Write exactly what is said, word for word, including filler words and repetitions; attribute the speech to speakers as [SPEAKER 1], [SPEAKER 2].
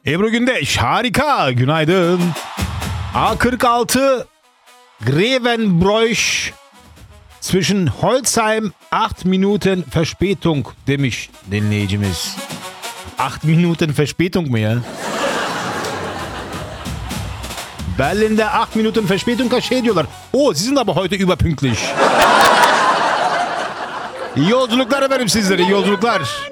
[SPEAKER 1] Ebru Gündeş harika günaydın. A kırk altı Grevenbroich zwischen Holzheim acht Minuten Verspätung demiş dinleyicimiz. acht Minuten Verspätung mu ya? Berlin'de acht Minuten Verspätung şey diyorlar. O sizin de aber heute überpünktlich. İyi yolculuklar efendim sizlere, iyi yolculuklar.